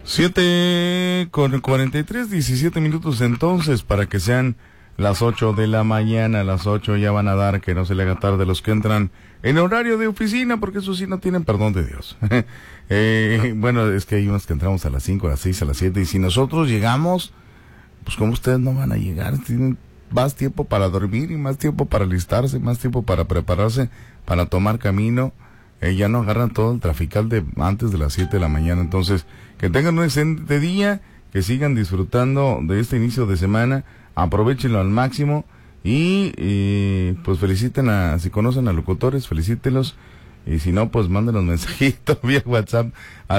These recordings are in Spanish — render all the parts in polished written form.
7:43, 17 minutos entonces, para que sean las 8 de la mañana. Las 8 ya van a dar, que no se le haga tarde los que entran en horario de oficina, porque eso sí no tienen perdón de Dios. Bueno, es que hay unos que entramos a las 5, a las 6, a las 7, y si nosotros llegamos, pues como ustedes no van a llegar, tienen más tiempo para dormir y más tiempo para alistarse, más tiempo para prepararse, para tomar camino. Ya no agarran todo el trafical de antes de las 7 de la mañana. Entonces, que tengan un excelente día, que sigan disfrutando de este inicio de semana, aprovechenlo al máximo y pues feliciten si conocen a locutores, felicítenlos, y si no, pues mándenos mensajito vía WhatsApp al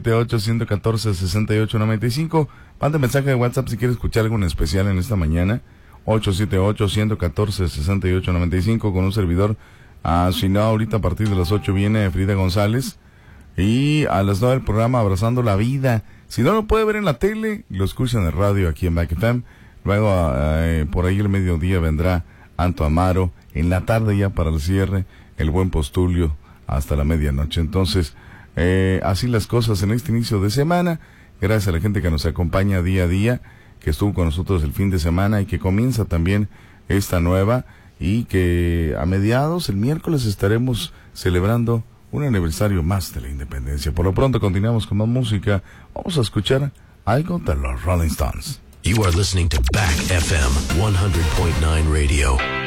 878-114-6895. Mande mensaje de WhatsApp si quiere escuchar algo en especial en esta mañana, 878-114-6895, con un servidor. Si no, ahorita a partir de las 8 viene Frida González, y a las 9 del programa Abrazando la Vida. Si no lo puede ver en la tele, lo escucha en el radio aquí en Back FM. Luego por ahí el mediodía vendrá Anto Amaro, en la tarde ya para el cierre el Buen Postulio hasta la medianoche. Entonces, así las cosas en este inicio de semana. Gracias a la gente que nos acompaña día a día, que estuvo con nosotros el fin de semana y que comienza también esta nueva, y que a mediados, el miércoles, estaremos celebrando un aniversario más de la independencia. Por lo pronto continuamos con más música. Vamos a escuchar algo de los Rolling Stones. You are listening to Back FM 100.9 Radio.